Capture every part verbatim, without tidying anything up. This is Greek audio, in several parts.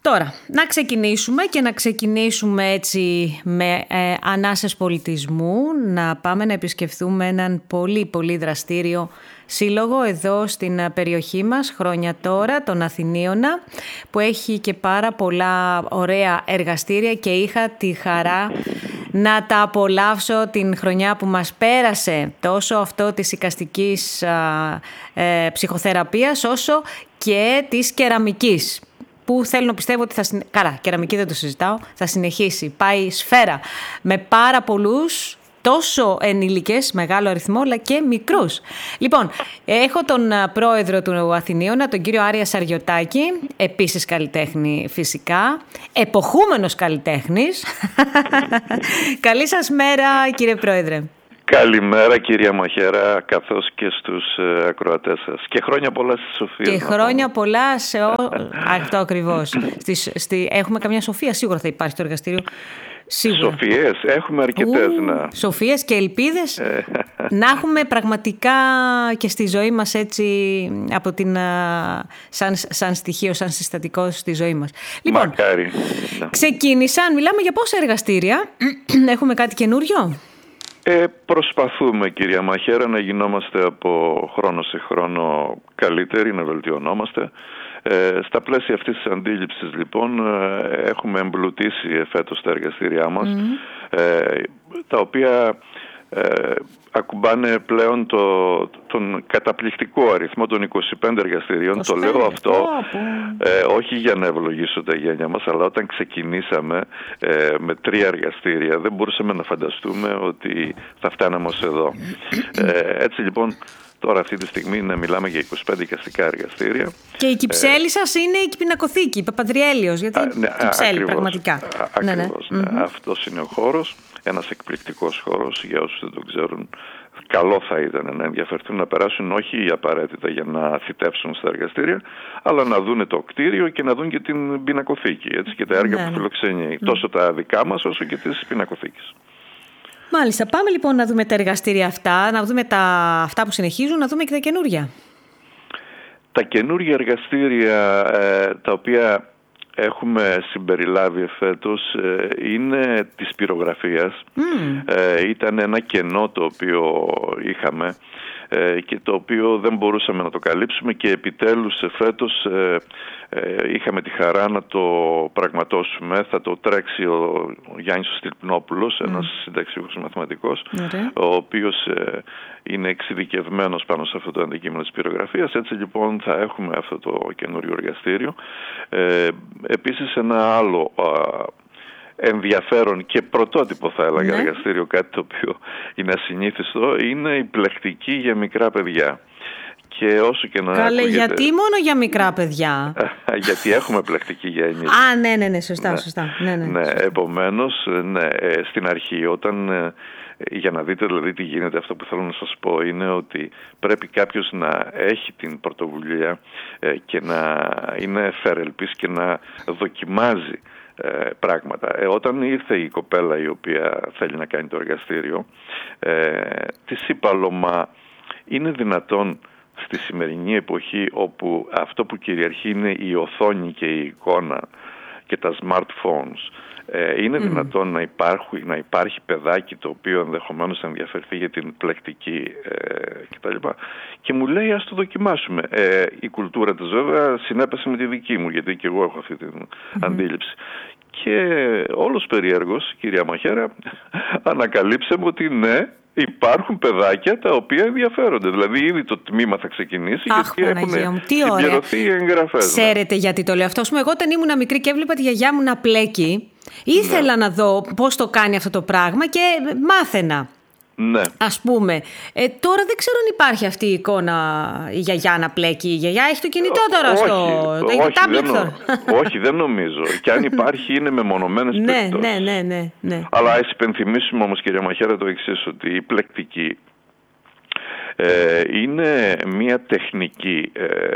Τώρα, να ξεκινήσουμε και να ξεκινήσουμε έτσι με ε, ανάσες πολιτισμού, να πάμε να επισκεφθούμε έναν πολύ πολύ δραστήριο σύλλογο εδώ στην περιοχή μας, χρόνια τώρα, τον Αθηνίωνα, που έχει και πάρα πολλά ωραία εργαστήρια και είχα τη χαρά να τα απολαύσω την χρονιά που μας πέρασε, τόσο αυτό της εικαστικής α, ε, ψυχοθεραπείας όσο και της κεραμικής, που θέλω να πιστεύω ότι θα συνεχίσει. Καλά, κεραμική δεν το συζητάω, θα συνεχίσει. Πάει σφαίρα με πάρα πολλούς, τόσο ενήλικες, μεγάλο αριθμό, αλλά και μικρούς. Λοιπόν, έχω τον πρόεδρο του Αθηνίωνα, τον κύριο Άρια Σαριωτάκη, επίσης καλλιτέχνη φυσικά, εποχούμενος καλλιτέχνης. Καλή σας μέρα, κύριε πρόεδρε. Καλημέρα κυρία Μαχαίρα, καθώς και στους ε, ακροατές σας. Και χρόνια πολλά στη Σοφία. Και χρόνια πολλά σε ό... Αυτό ακριβώς. Στη, στη... Έχουμε καμιά Σοφία, σίγουρα θα υπάρχει το εργαστήριο. Σίγουρα. Σοφίες, έχουμε αρκετές. Ου, να. Σοφίες και ελπίδες να έχουμε πραγματικά και στη ζωή μας έτσι από την, σαν, σαν στοιχείο, σαν συστατικό στη ζωή μας. Λοιπόν, μακάρι. Ξεκίνησαν, μιλάμε για πόσα εργαστήρια, έχουμε κάτι καινούριο? Ε, προσπαθούμε κυρία Μαχαίρα να γινόμαστε από χρόνο σε χρόνο καλύτεροι, να βελτιωνόμαστε. Ε, στα πλαίσια αυτής της αντίληψης λοιπόν ε, έχουμε εμπλουτίσει φέτος τα εργαστήριά μας, mm. ε, τα οποία ε, ακουμπάνε πλέον το, τον καταπληκτικό αριθμό των είκοσι πέντε εργαστηρίων. είκοσι πέντε. Το λέω αυτό ε, όχι για να ευλογήσω τα γένια μας, αλλά όταν ξεκινήσαμε ε, με τρία εργαστήρια δεν μπορούσαμε να φανταστούμε ότι θα φτάναμε ως εδώ. Ε, έτσι λοιπόν τώρα αυτή τη στιγμή να μιλάμε για είκοσι πέντε εικαστικά εργαστήρια. Και η Κυψέλη ε, σας είναι η Πινακοθήκη, η Παπανδριέλειος, γιατί α, ναι, Κυψέλη ακριβώς, πραγματικά. Α, ακριβώς, ναι, ναι. Ναι. Mm-hmm. Αυτός είναι ο χώρος, ένας εκπληκτικός χώρος για όσους δεν τον ξέρουν. Καλό θα ήταν να ενδιαφερθούν να περάσουν όχι απαραίτητα για να θητεύσουν στα εργαστήρια, αλλά να δουν το κτίριο και να δουν και την πινακοθήκη, έτσι, και τα έργα ναι, που φιλοξενεί, mm. τόσο τα δικά μας όσο και της πινακοθήκης. Μάλιστα, πάμε λοιπόν να δούμε τα εργαστήρια αυτά, να δούμε τα, αυτά που συνεχίζουν, να δούμε και τα καινούργια. Τα καινούργια εργαστήρια ε, τα οποία έχουμε συμπεριλάβει εφέτος ε, είναι της πυρογραφίας. Mm. Ε, ήταν ένα κενό το οποίο είχαμε ε, και το οποίο δεν μπορούσαμε να το καλύψουμε και επιτέλους εφέτος ε, ε, είχαμε τη χαρά να το πραγματώσουμε. Θα το τρέξει ο Γιάννης ο Στυλπνόπουλος, mm. ένας συνταξιούχος μαθηματικός, mm. ο οποίος ε, είναι εξειδικευμένος πάνω σε αυτό το αντικείμενο της πυρογραφίας. Έτσι λοιπόν θα έχουμε αυτό το καινούριο εργαστήριο. Ε, επίσης ένα άλλο α, ενδιαφέρον και πρωτότυπο θα έλεγα ναι. εργαστήριο, κάτι το οποίο είναι ασυνήθιστο, είναι η πλεκτική για μικρά παιδιά. Και όσο και να Καλέ, ακούγεται... γιατί μόνο για μικρά παιδιά? Γιατί έχουμε πλεκτική για ενήλικες. Α, ναι, ναι, ναι, σωστά, ναι. σωστά. Ναι, ναι, ναι, σωστά. Επομένως, ναι, στην αρχή όταν... Για να δείτε δηλαδή τι γίνεται, αυτό που θέλω να σας πω είναι ότι πρέπει κάποιος να έχει την πρωτοβουλία ε, και να είναι φερελπής και να δοκιμάζει ε, πράγματα. Ε, όταν ήρθε η κοπέλα η οποία θέλει να κάνει το εργαστήριο, ε, της είπα, μα είναι δυνατόν στη σημερινή εποχή όπου αυτό που κυριαρχεί είναι η οθόνη και η εικόνα και τα smartphones, Ε, είναι mm. δυνατόν να υπάρχει, να υπάρχει παιδάκι το οποίο ενδεχομένως θα ενδιαφερθεί για την πλεκτική ε, κτλ. Και μου λέει ας το δοκιμάσουμε. Ε, η κουλτούρα της βέβαια συνέπεσε με τη δική μου, γιατί και εγώ έχω αυτή την mm-hmm. αντίληψη. Και όλος περιέργως, κυρία Μαχαίρα, ανακαλύψαμε ότι ναι, υπάρχουν παιδάκια τα οποία ενδιαφέρονται. Δηλαδή ήδη το τμήμα θα ξεκινήσει. Αχ, γιατί έχουν συμπληρωθεί οι εγγραφές. Ξέρετε γιατί το λέω αυτό? Εγώ όταν ήμουν μικρή και έβλεπα τη γιαγιά μου να πλέκει, ήθελα ναι. να δω πώς το κάνει αυτό το πράγμα και μάθαινα. Ναι. Ας πούμε. Ε, τώρα δεν ξέρω αν υπάρχει αυτή η εικόνα, η γιαγιά να πλέκει. Η γιαγιά έχει το κινητό τώρα όχι, στο. Όχι, όχι, δεν, νο... όχι, δεν νομίζω. Και αν υπάρχει είναι μεμονωμένες ναι, περιπτώσεις. Ναι, ναι, ναι, ναι. Αλλά ας υπενθυμίσουμε όμως, κυρία Μαχαίρα, το εξής, ότι η πλεκτική είναι μια τεχνική,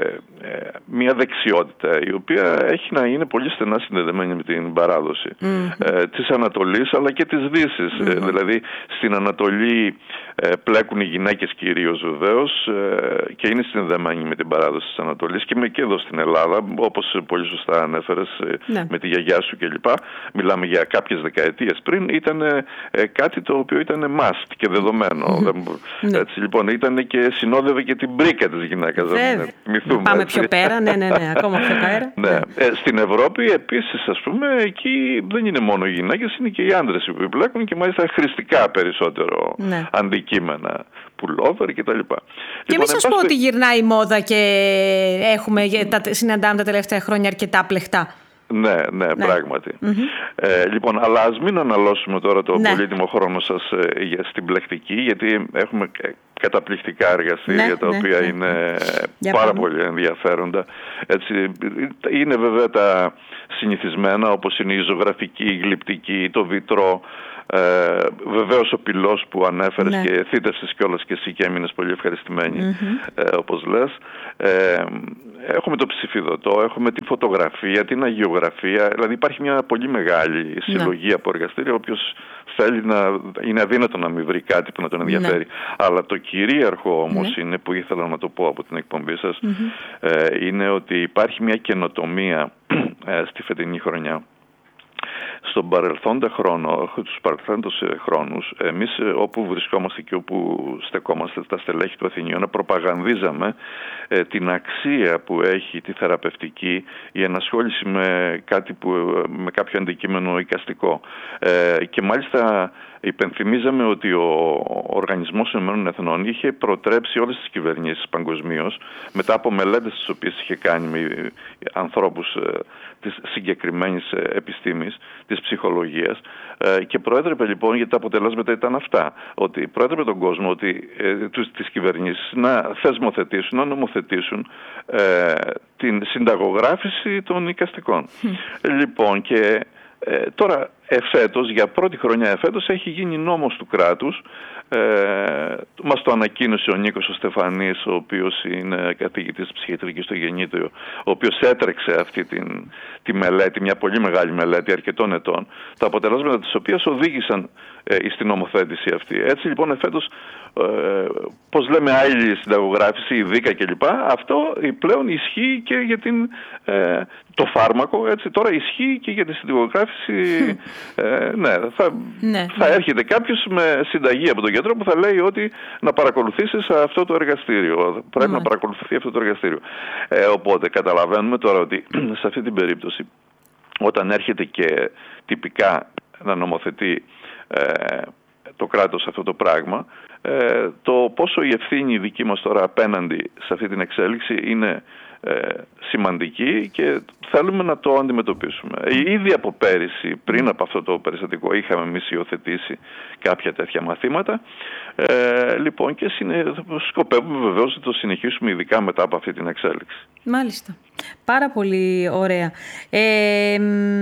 μια δεξιότητα η οποία έχει να είναι πολύ στενά συνδεδεμένη με την παράδοση mm-hmm. της Ανατολής αλλά και της Δύσης. Mm-hmm. Δηλαδή στην Ανατολή πλέκουν οι γυναίκες κυρίως βεβαίως και είναι συνδεδεμένοι με την παράδοση της Ανατολής και, με και εδώ στην Ελλάδα, όπως πολύ σωστά ανέφερες ναι. με τη γιαγιά σου κλπ. Μιλάμε για κάποιες δεκαετίες πριν, ήταν κάτι το οποίο ήταν must και δεδομένο. Mm-hmm. Έτσι, λοιπόν, ήταν και συνόδευε και την μπρίκα της γυναίκας. Μυθούμε, πάμε έτσι. Πιο πέρα, ναι, ναι, ναι, ακόμα πιο πέρα. Ναι. Ναι. Ε, στην Ευρώπη επίσης, ας πούμε, εκεί δεν είναι μόνο οι γυναίκες, είναι και οι άντρες που επιλέγουν και μάλιστα χρηστικά περισσότερο ναι. αντικείμενα, πουλόβερ και τα λοιπά. Και λοιπόν, μην σας πω ότι γυρνάει η μόδα και έχουμε, τα, συναντάμε τα τελευταία χρόνια αρκετά πλεχτά. Ναι, ναι, ναι, πράγματι. Mm-hmm. Ε, λοιπόν, αλλά ας μην αναλώσουμε τώρα το ναι. πολύτιμο χρόνο σας ε, στην πλεκτική, γιατί έχουμε καταπληκτικά εργαστήρια ναι, τα ναι, οποία ναι, είναι ναι. πάρα πάμε. πολύ ενδιαφέροντα. Έτσι, είναι βέβαια τα συνηθισμένα, όπως είναι η ζωγραφική, η γλυπτική, το βιτρό, Ε, βεβαίως ο πυλός που ανέφερες ναι. και θύτευσες κιόλας και εσύ και έμεινες πολύ ευχαριστημένη mm-hmm. ε, όπως λες. Ε, έχουμε το ψηφιδωτό, έχουμε τη φωτογραφία, την αγιογραφία, δηλαδή υπάρχει μια πολύ μεγάλη συλλογή ναι. από εργαστήρια. Όποιος θέλει να, είναι αδύνατο να μην βρει κάτι που να τον ενδιαφέρει. Ναι. Αλλά το κυρίαρχο όμως ναι. είναι, που ήθελα να το πω από την εκπομπή σας, mm-hmm. ε, είναι ότι υπάρχει μια καινοτομία ε, στη φετινή χρονιά. Στον παρελθόντα χρόνο, τους παρελθόντες χρόνους, εμείς όπου βρισκόμαστε και όπου στεκόμαστε στα στελέχη του Αθηνιώνα, προπαγανδίζαμε ε, την αξία που έχει τη θεραπευτική η ενασχόληση με, κάτι που, με κάποιο αντικείμενο εικαστικό. Ε, και μάλιστα υπενθυμίζαμε ότι ο Οργανισμός Ηνωμένων Εθνών είχε προτρέψει όλες τις κυβερνήσεις παγκοσμίως, μετά από μελέτες τις οποίες είχε κάνει με ανθρώπους ε, της συγκεκριμένης επιστήμης, της ψυχολογίας, ε, και προέτρεπε λοιπόν, γιατί τα αποτελέσματα ήταν αυτά, ότι προέτρεπε τον κόσμο, ότι, ε, τους, τις κυβερνήσεις να θεσμοθετήσουν, να νομοθετήσουν ε, την συνταγογράφηση των εικαστικών. Mm. Λοιπόν, και ε, τώρα εφέτος, για πρώτη χρονιά εφέτος, έχει γίνει νόμος του κράτους. Ε, μας το ανακοίνωσε ο Νίκος ο Στεφανής, ο οποίος είναι καθηγητής ψυχιατρικής στο Γεννήτριο, ο οποίος έτρεξε αυτή την, τη μελέτη, μια πολύ μεγάλη μελέτη αρκετών ετών, τα αποτελέσματα της οποίας οδήγησαν ε, στην νομοθέτηση αυτή. Έτσι λοιπόν εφέτος, ε, πώς λέμε, άλλη συνταγογράφηση, η δίκα κλπ. Αυτό πλέον ισχύει και για την, ε, το φάρμακο, έτσι, τώρα ισχύει και για τη συνταγογράφηση. Ε, ναι, θα, ναι, θα ναι. έρχεται κάποιος με συνταγή από τον γιατρό που θα λέει ότι να παρακολουθήσεις αυτό το εργαστήριο. Πρέπει ναι. να παρακολουθηθεί αυτό το εργαστήριο. Ε, οπότε καταλαβαίνουμε τώρα ότι σε αυτή την περίπτωση, όταν έρχεται και τυπικά να νομοθετεί ε, το κράτος αυτό το πράγμα, ε, το πόσο η ευθύνη δική μας τώρα απέναντι σε αυτή την εξέλιξη είναι Ε, σημαντική και θέλουμε να το αντιμετωπίσουμε. Ήδη από πέρυσι, πριν από αυτό το περιστατικό, είχαμε εμείς υιοθετήσει κάποια τέτοια μαθήματα. Ε, λοιπόν, και συνε... σκοπεύουμε βεβαίως να το συνεχίσουμε, ειδικά μετά από αυτή την εξέλιξη. Μάλιστα. Πάρα πολύ ωραία. Ε,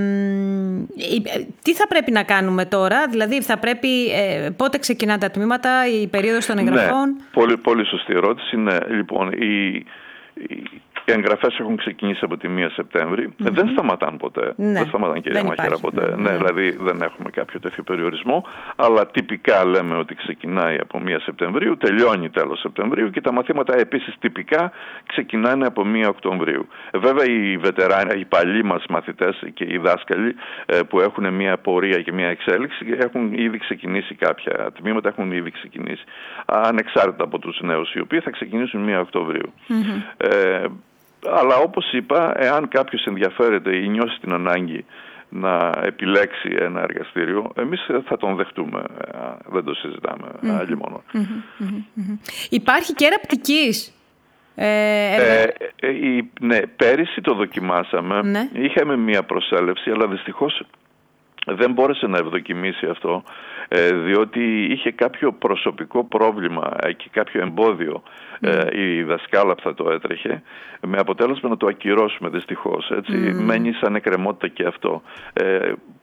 τι θα πρέπει να κάνουμε τώρα, δηλαδή θα πρέπει, ε, πότε ξεκινά τα τμήματα, η περίοδος των εγγραφών? Ναι, πολύ, πολύ σωστή ερώτηση. Ναι, λοιπόν, η, η... Οι εγγραφές έχουν ξεκινήσει από τη πρώτη Σεπτέμβρη. Mm-hmm. Δεν σταματάν ποτέ. Ναι. Δεν σταματάν, κυρία Μαχαίρα, ποτέ. Ναι, ναι, δηλαδή δεν έχουμε κάποιο τέτοιο περιορισμό. Αλλά τυπικά λέμε ότι ξεκινάει από πρώτη Σεπτεμβρίου, τελειώνει τέλος Σεπτεμβρίου και τα μαθήματα επίσης τυπικά ξεκινάνε από πρώτη Οκτωβρίου. Βέβαια οι βετεράνοι, οι παλιοί μας μαθητές και οι δάσκαλοι που έχουν μια πορεία και μια εξέλιξη έχουν ήδη ξεκινήσει κάποια τμήματα, έχουν ήδη ξεκινήσει. Ανεξάρτητα από τους νέους, οι οποίοι θα ξεκινήσουν πρώτη Οκτωβρίου. Mm-hmm. Ε, Αλλά όπως είπα, εάν κάποιος ενδιαφέρεται ή νιώσει την ανάγκη να επιλέξει ένα εργαστήριο, εμείς θα τον δεχτούμε, δεν το συζητάμε mm-hmm. άλλη μόνο. Mm-hmm. Mm-hmm. Υπάρχει και ραπτικής. Ε, ε, ε, ε, ναι, πέρυσι το δοκιμάσαμε, ναι. Είχαμε μία προσέλευση, αλλά δυστυχώς δεν μπόρεσε να ευδοκιμήσει αυτό, διότι είχε κάποιο προσωπικό πρόβλημα και κάποιο εμπόδιο mm. η δασκάλα που θα το έτρεχε, με αποτέλεσμα να το ακυρώσουμε δυστυχώς. Έτσι, mm. μένει σαν εκκρεμότητα και αυτό.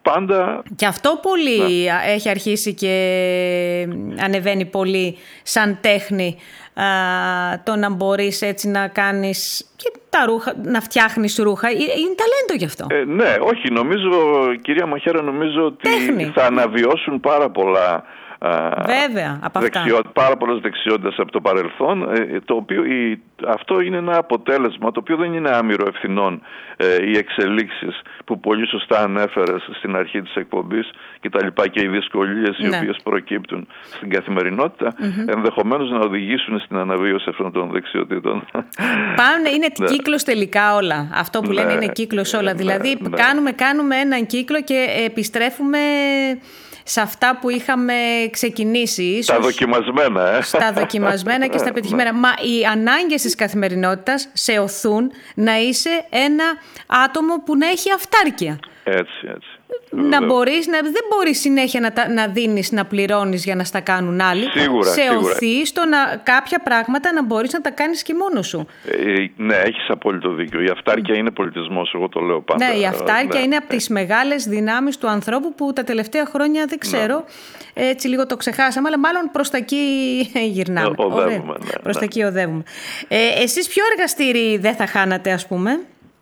πάντα... Και αυτό πολύ ναι. έχει αρχίσει και ανεβαίνει πολύ σαν τέχνη, α, το να μπορείς έτσι να κάνεις και τα ρούχα, να φτιάχνεις ρούχα. Είναι ταλέντο γι' αυτό. Ε, ναι, όχι, νομίζω, κυρία Μαχαίρα, νομίζω ότι τέχνη. θα αναβιώσουν πάρα πολλά. Βέβαια, από δεξιό, πάρα πολλές δεξιότητες από το παρελθόν, το οποίο, η, αυτό είναι ένα αποτέλεσμα το οποίο δεν είναι άμυρο ευθυνών. Ε, οι εξελίξεις που πολύ σωστά ανέφερες στην αρχή της εκπομπής και τα λοιπά και οι δυσκολίες ναι. οι οποίες προκύπτουν στην καθημερινότητα mm-hmm. ενδεχομένως να οδηγήσουν στην αναβίωση αυτών των δεξιοτήτων. Πάνε, είναι κύκλος τελικά όλα. Αυτό που λένε ναι, είναι κύκλος όλα. Ναι, δηλαδή ναι. Κάνουμε, κάνουμε έναν κύκλο και επιστρέφουμε σε αυτά που είχαμε ξεκινήσει. Ίσως, στα δοκιμασμένα. Ε. Στα δοκιμασμένα και στα πετυχημένα. Μα οι ανάγκες της καθημερινότητας σε οθούν να είσαι ένα άτομο που να έχει αυτάρκεια. Έτσι, έτσι. Να μπορείς, να, δεν μπορείς συνέχεια να, τα, να δίνεις, να πληρώνεις για να στα κάνουν άλλοι. Σίγουρα, σε σίγουρα. οθεί στο να κάποια πράγματα να μπορείς να τα κάνεις και μόνος σου. Ε, ναι, έχεις απόλυτο δίκιο. Η αυτάρκεια mm. είναι πολιτισμός, εγώ το λέω πάντα. Ναι, η αυτάρκεια ναι, είναι από τις μεγάλες δυνάμεις του ανθρώπου που τα τελευταία χρόνια δεν ξέρω, ναι. έτσι λίγο το ξεχάσαμε, αλλά μάλλον προς τα εκεί γυρνάμε. Οδεύουμε, ναι, προς ναι. τα εκεί οδεύουμε. Ε, εσείς ποιο εργαστήρι δεν θα χάνατε, ας πούμε?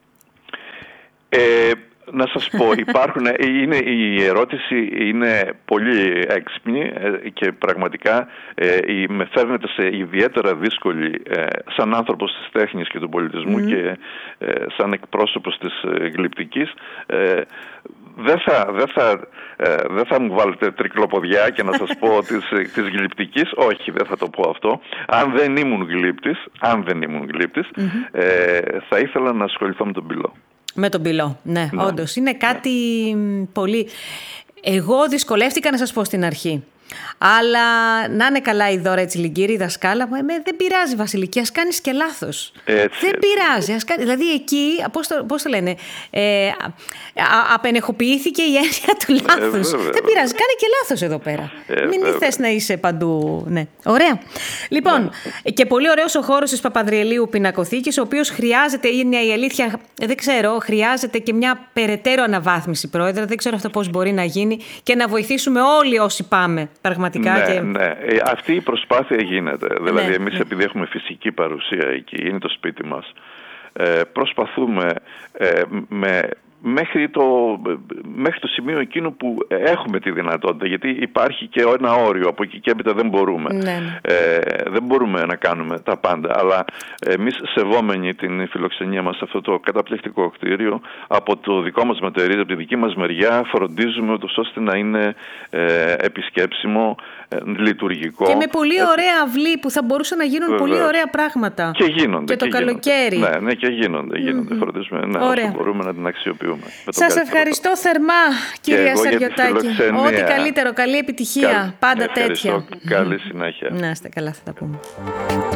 Ε, Να σας πω, υπάρχουν, είναι, η ερώτηση είναι πολύ έξυπνη και πραγματικά ε, με φέρνετε σε ιδιαίτερα δύσκολη ε, σαν άνθρωπος της τέχνης και του πολιτισμού mm. και ε, σαν εκπρόσωπος της ε, γλυπτικής. Ε, δεν θα, δεν θα, ε, δεν θα μου βάλετε τρικλοποδιά και να σας πω της, της γλυπτικής. Όχι, δεν θα το πω αυτό. Αν δεν ήμουν γλύπτης, αν δεν ήμουν γλύπτης mm-hmm. ε, θα ήθελα να ασχοληθώ με τον πυλό. Με τον πυλό, ναι, ναι. Όντως. Είναι κάτι ναι. πολύ... Εγώ δυσκολεύτηκα να σας πω στην αρχή. Αλλά να είναι καλά η Δώρα Τσιλιγκύρη, η δασκάλα μου, εμέ, δεν πειράζει Βασιλική, ας κάνεις και λάθος. Έτσι, δεν έτσι. πειράζει. Ας κάνει, δηλαδή εκεί, πώς το, πώς το λένε, ε, α, α, απενεχοποιήθηκε η έννοια του λάθους. Ε, βέβαια, δεν πειράζει, κάνε και λάθος εδώ πέρα. Ε, Μην βέβαια. θες να είσαι παντού. Ναι. Ωραία. Λοιπόν, ναι. και πολύ ωραίος ο χώρος της Παπανδριελίου Πινακοθήκης, ο οποίος χρειάζεται, είναι η αλήθεια, δεν ξέρω, χρειάζεται και μια περαιτέρω αναβάθμιση, Πρόεδρε. Δεν ξέρω αυτό πώς μπορεί να γίνει και να βοηθήσουμε όλοι όσοι πάμε. Πραγματικά ναι, και... ναι. Ε, αυτή η προσπάθεια γίνεται. Δηλαδή ναι, εμείς ναι. επειδή έχουμε φυσική παρουσία εκεί, είναι το σπίτι μας, ε, προσπαθούμε ε, με... Μέχρι το, μέχρι το σημείο εκείνο που έχουμε τη δυνατότητα, γιατί υπάρχει και ένα όριο, από εκεί και έπειτα δεν μπορούμε. Ναι. Ε, δεν μπορούμε να κάνουμε τα πάντα, αλλά εμείς σεβόμενοι την φιλοξενία μας σε αυτό το καταπληκτικό κτίριο, από το δικό μας μετερίζει, από τη δική μας μεριά, φροντίζουμε ούτως ώστε να είναι ε, επισκέψιμο, ε, λειτουργικό. Και με πολύ ωραία αυλή που θα μπορούσαν να γίνουν Βέβαια. πολύ ωραία πράγματα. Και γίνονται. Και το και καλοκαίρι. Γίνονται. Ναι, ναι, και γίνονται. γίνονται. Mm-hmm. Φροντίζουμε ναι, όσο μπορούμε να την αξιοποιούμε. Σας ευχαριστώ το... θερμά, κυρία Σαριωτάκη. Ό,τι καλύτερο, καλή επιτυχία. Καλ... Πάντα τέτοια. Καλή συνέχεια. Να είστε καλά, θα τα πούμε.